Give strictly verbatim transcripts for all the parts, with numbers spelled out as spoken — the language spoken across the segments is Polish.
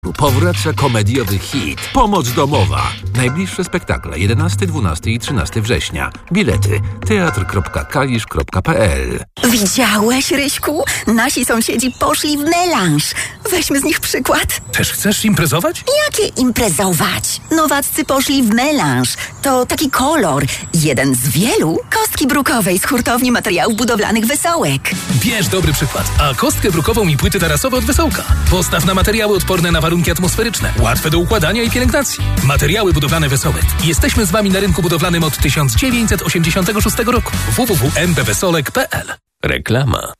Powraca komediowy hit Pomoc domowa. Najbliższe spektakle jedenastego, dwunastego i trzynastego września. Bilety teatr kropka kalisz kropka pe el. Widziałeś, Ryśku? Nasi sąsiedzi poszli w melanż. Weźmy z nich przykład. Też chcesz imprezować? Jakie imprezować? Nowaccy poszli w melanż. To taki kolor. Jeden z wielu. Kostki brukowej z hurtowni materiałów budowlanych Wesołek. Bierz dobry przykład. A kostkę brukową i płyty tarasowe od Wesołka. Postaw na materiały odporne na warunki atmosferyczne. Łatwe do układania i pielęgnacji. Materiały budowlane Wesołek. Jesteśmy z Wami na rynku budowlanym od tysiąc dziewięćset osiemdziesiątego szóstego roku. w w w kropka m b wesolek kropka pe el. Reklama.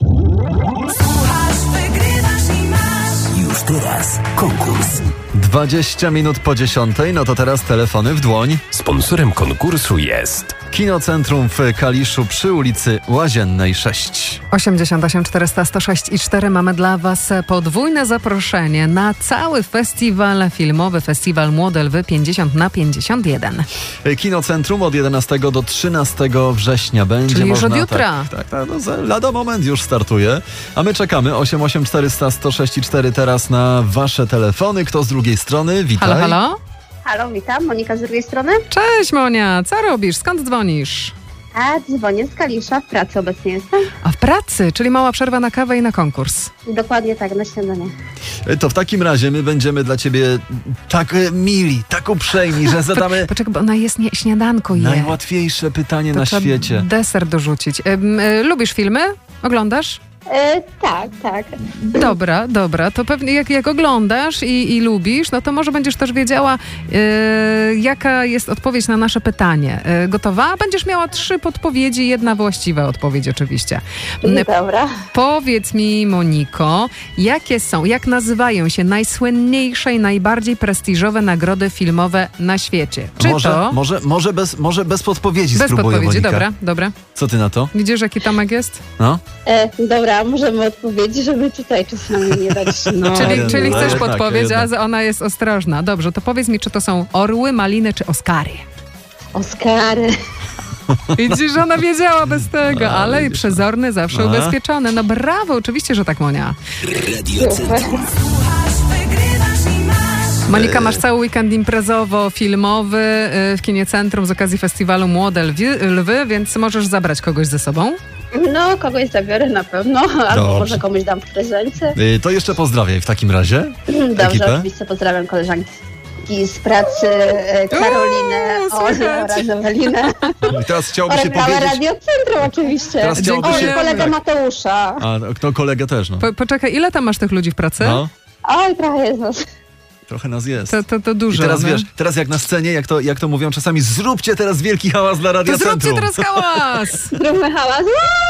Słuchasz, wygrywasz i masz. Już teraz konkurs. dwadzieścia minut po dziesiątej, no to teraz telefony w dłoń. Sponsorem konkursu jest Kinocentrum w Kaliszu przy ulicy Łaziennej sześć. osiemdziesiąt osiem czterysta sto sześć i cztery mamy dla Was podwójne zaproszenie na cały festiwal filmowy, festiwal Młode Lwy pięćdziesiąt na pięćdziesiąt jeden. Kinocentrum od jedenastego do trzynastego września będzie. Czyli już można, od jutra. Tak, tak, tak no, za lada moment już startuje. A my czekamy. osiem osiem czterysta sto sześć i cztery teraz na Wasze telefony. Kto z drugiej strony? Witaj. Halo, halo? Halo, witam. Monika z drugiej strony. Cześć Monia, co robisz? Skąd dzwonisz? A dzwonię z Kalisza, w pracy obecnie jestem. A w pracy, czyli mała przerwa na kawę i na konkurs. Dokładnie tak, na śniadanie. To w takim razie my będziemy dla Ciebie tak e, mili, tak uprzejmi, że zadamy Poczekaj, bo ona jest nie, śniadanko je. najłatwiejsze pytanie To na trzeba świecie. deser dorzucić. Ym, y, lubisz filmy? Oglądasz? E, tak, tak. Dobra, dobra. To pewnie jak, jak oglądasz i, i lubisz, no to może będziesz też wiedziała, yy, jaka jest odpowiedź na nasze pytanie. Yy, gotowa? Będziesz miała trzy podpowiedzi, jedna właściwa odpowiedź oczywiście. Yy, Dobra. Powiedz mi, Moniko, jakie są, jak nazywają się najsłynniejsze i najbardziej prestiżowe nagrody filmowe na świecie? Czy może, to... może, może, bez, może bez podpowiedzi Bez spróbuję, podpowiedzi, Monika. dobra, dobra. Co ty na to? Widzisz, jaki Tomek jest? No? E, dobra, możemy odpowiedzieć, żeby tutaj czasami nie dać. No. Czyli, no, czyli no, chcesz jednak, podpowiedź, jednak. a ona jest ostrożna. Dobrze, to powiedz mi, czy to są orły, maliny, czy Oscary? Oscary. Widzisz, ona wiedziała bez tego, A, ale i widzisz. przezorny, zawsze A. ubezpieczony. No brawo, oczywiście, że tak, Monia. Radio Centrum. Słuchasz, wygrywasz i masz. Monika, masz cały weekend imprezowo-filmowy y, w Kinie Centrum z okazji festiwalu Młode Lwy, Lwy, więc możesz zabrać kogoś ze sobą. No, kogoś zabiorę na pewno, albo Dobrze. może komuś dam w prezencie. Y, to jeszcze pozdrawiaj w takim razie. Dobrze, Ekipę. oczywiście pozdrawiam koleżanki z pracy, e, Karolinę, Uuu, Olę słychać. oraz Ewelinę. I teraz chciałoby się Oraz całe powiedzieć... Radio Centrum oczywiście. Teraz chciałoby O, się- i kolegę tak. Mateusza. A kto kolega też, no. Po, poczekaj, ile tam masz tych ludzi w pracy? no. Oj, trochę jest nas. Trochę nas jest. To, to, to I dużo. teraz no. wiesz, teraz jak na scenie, jak to, jak to mówią czasami, zróbcie teraz wielki hałas dla Radia To zróbcie Centrum. teraz hałas! Zróbmy hałas.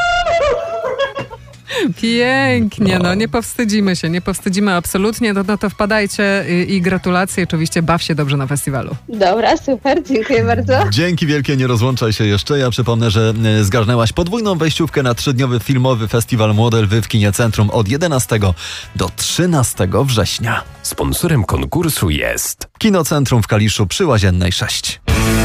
Pięknie, no nie powstydzimy się, nie powstydzimy absolutnie, no, no to wpadajcie i, i gratulacje, oczywiście baw się dobrze na festiwalu. Dobra, super, dziękuję bardzo. Dzięki wielkie, nie rozłączaj się jeszcze. Ja przypomnę, że e, zgarnęłaś podwójną wejściówkę na trzydniowy filmowy festiwal Młode Lwy w Kinie Centrum od jedenastego do trzynastego września. Sponsorem konkursu jest Kinocentrum w Kaliszu przy Łaziennej sześć.